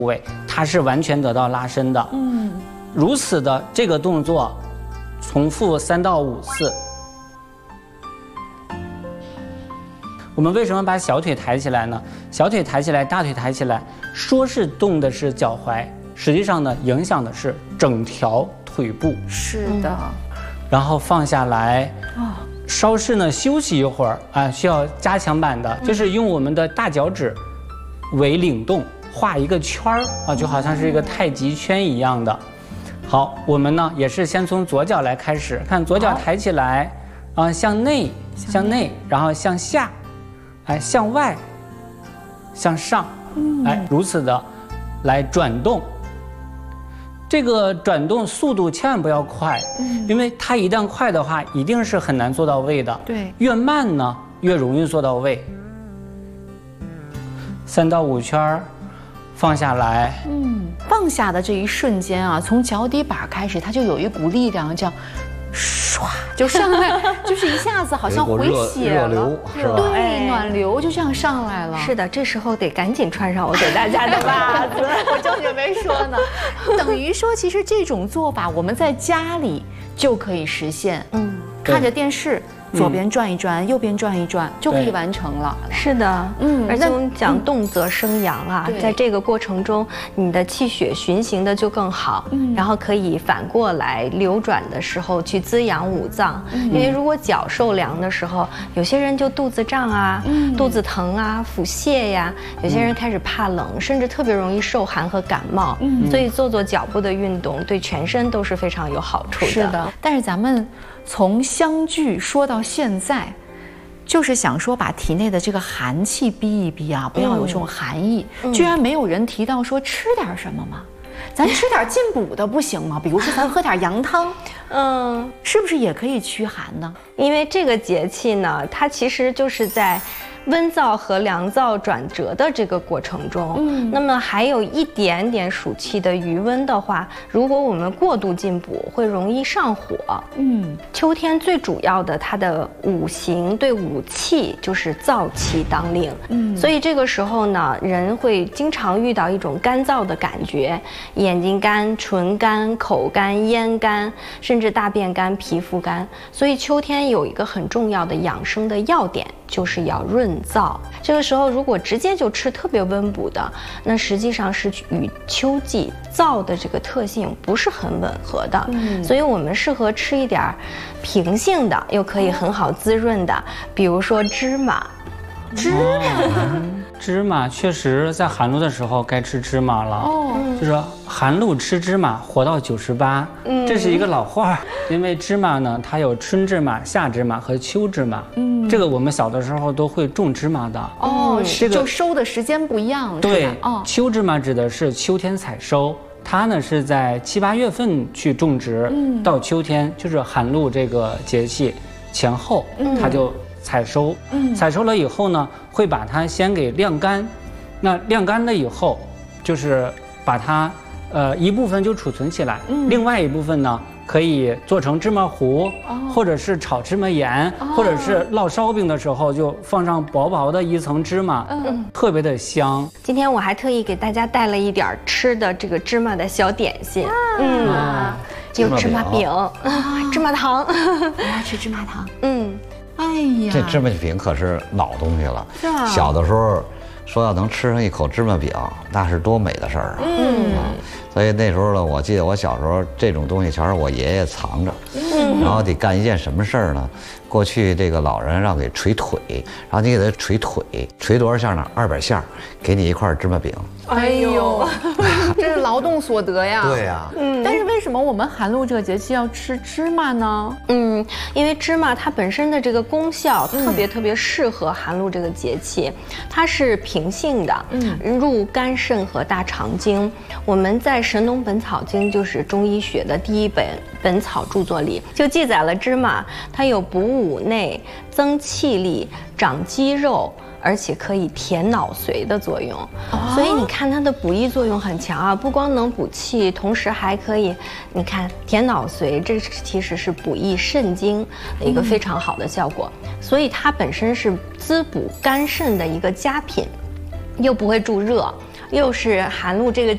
部位，它是完全得到拉伸的。如此的这个动作，重复3到5次。我们为什么把小腿抬起来呢？小腿抬起来，大腿抬起来，说是动的是脚踝，实际上呢，影响的是整条腿部。 是的。 然后放下来。稍事呢休息一会儿啊，需要加强版的，就是用我们的大脚趾为领动，画一个圈儿啊，就好像是一个太极圈一样的。好，我们呢也是先从左脚来开始，看左脚抬起来，向内，然后向下，哎，向外，向上，哎，如此的来转动。这个转动速度千万不要快，因为它一旦快的话，一定是很难做到位的。 对， 越慢呢，越容易做到位。3到5圈，放下来。 放下的这一瞬间啊，从脚底板开始，它就有一股力量，这样，唰就上来，就是一下子好像回血了， 热流是吧？ 对，暖流就这样上来了。 是的，这时候得赶紧穿上我给大家的袜子。 我正准备说呢，等于说，其实这种做法我们在家里就可以实现。看着电视。左边转一转，右边转一转，就可以完成了。 是的，而且我们讲动则生阳啊，在这个过程中，你的气血循行的就更好，然后可以反过来流转的时候去滋养五脏。因为如果脚受凉的时候，有些人就肚子胀啊，肚子疼啊，腹泻呀，有些人开始怕冷，甚至特别容易受寒和感冒。所以做脚部的运动对全身都是非常有好处的。 是的，但是咱们从相聚说到现在，就是想说把体内的这个寒气逼一逼啊，不要有这种寒意。居然没有人提到说吃点什么吗？咱吃点进补的不行吗？比如说咱喝点羊汤，是不是也可以驱寒呢？ 因为这个节气呢，它其实就是在温燥和凉燥转折的这个过程中，那么还有一点点暑气的余温的话，如果我们过度进补，会容易上火。秋天最主要的它的五行对五气就是燥气当令，所以这个时候呢，人会经常遇到一种干燥的感觉，眼睛干、唇干、口干、咽干，甚至大便干、皮肤干。所以秋天有一个很重要的养生的要点，就是要润燥。这个时候如果直接就吃特别温补的，那实际上是与秋季燥的这个特性不是很吻合的。所以我们适合吃一点平性的又可以很好滋润的，比如说芝麻。 芝麻确实在寒露的时候该吃芝麻了。就是寒露吃芝麻活到98，这是一个老话。因为芝麻呢，它有春芝麻、夏芝麻和秋芝麻。这个我们小的时候都会种芝麻的。 这个就收的时间不一样。 对，秋芝麻指的是秋天采收，它呢是在7、8月份去种植，到秋天就是寒露这个节气前后，它就采收。采收了以后呢，会把它先给晾干。那晾干了以后，就是把它一部分就储存起来，另外一部分呢可以做成芝麻糊，或者是炒芝麻盐，或者是烙烧饼的时候就放上薄薄的一层芝麻，特别的香。 今天我还特意给大家带了一点吃的这个芝麻的小点心，有芝麻饼芝麻糖， 我要吃芝麻糖。哎呀， 这芝麻饼可是老东西了。 是啊， 小的时候说要能吃上一口芝麻饼，那是多美的事儿啊！所以那时候呢，我记得我小时候这种东西全是我爷爷藏着，然后得干一件什么事儿呢？过去这个老人让给捶腿，然后你给他捶腿，捶多少下呢？200下，给你一块芝麻饼。 哎呦，这是劳动所得呀！ 对呀， 但是为什么我们寒露这个节气要吃芝麻呢？ 因为芝麻它本身的这个功效特别适合寒露这个节气，它是平性的，入肝肾和大肠经。我们在《神农本草经》就是中医学的第一本本草著作里，就记载了芝麻它有补五内、增气力、长肌肉，而且可以填脑髓的作用。所以你看它的补益作用很强啊，不光能补气，同时还可以，你看填脑髓，这其实是补益肾经的一个非常好的效果。所以它本身是滋补肝肾的一个佳品，又不会助热，又是寒露这个